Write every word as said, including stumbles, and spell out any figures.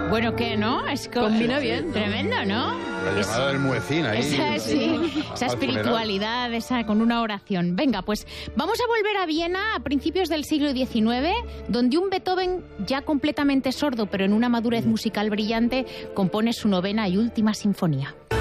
Bueno, ¿qué, no? Es co- Combina bien. Tremendo, ¿no? La llamada del muecín ahí. Esa, sí, esa al espiritualidad, esa, con una oración. Venga, pues vamos a volver a Viena a principios del siglo diecinueve, donde un Beethoven ya completamente sordo, pero en una madurez musical brillante, compone su novena y última sinfonía.